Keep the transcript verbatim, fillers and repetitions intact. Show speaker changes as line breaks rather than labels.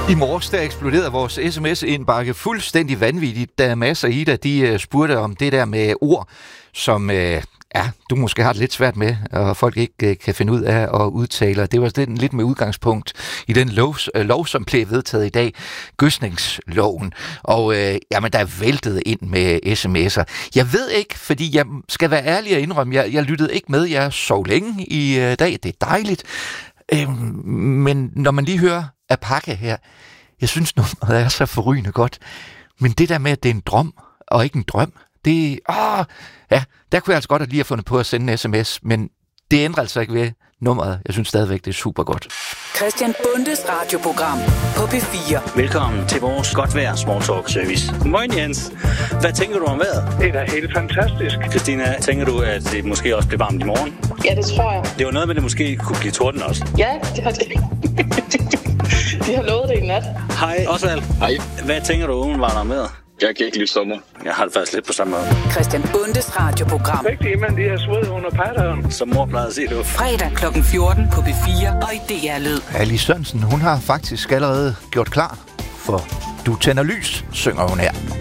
I morges der eksploderede vores sms-indbakke fuldstændig vanvittigt, da Mads og Ida de spurgte om det der med ord, som øh, ja, du måske har det lidt svært med, og folk ikke øh, kan finde ud af at udtale. Det var lidt, lidt med udgangspunkt i den lov, øh, lov, som blev vedtaget i dag, gødsningsloven. Og øh, jamen, der er væltet ind med sms'er. Jeg ved ikke, fordi jeg skal være ærlig og indrømme, jeg, jeg lyttede ikke med. Jeg sov længe i øh, dag. Det er dejligt. Øh, men når man lige hører af pakke her, jeg synes nummeret er så forrygende godt. Men det der med, at det er en drøm, og ikke en drøm, det åh, ja, der kunne jeg altså godt have lige have fundet på at sende en sms, men det ændrer altså ikke ved nummeret. Jeg synes stadigvæk, det er super godt.
Christian Bundes radioprogram på P fire.
Velkommen til vores godt vejr small talk service. Moin Jens. Hvad tænker du om vejret?
Det er da helt fantastisk.
Christina, tænker du, at det måske også bliver varmt i morgen?
Ja, det tror jeg.
Det var noget med, at det måske kunne blive torden også.
Ja, det har det. De har lovet det i nat.
Hej, Osvald.
Hej.
Hvad tænker du umiddelbart om vejret?
Jeg kan ikke lide sommer.
Jeg har det faktisk lidt på samme måde.
Christian Bundes radioprogram.
Rigtig, men de har sved under patteren.
Som mor plejede at sige, det var
Fredag klokken fjorten på P fire og i D R Lyd.
Alice Sørensen, hun har faktisk allerede gjort klar for Du tænder lys, synger hun her.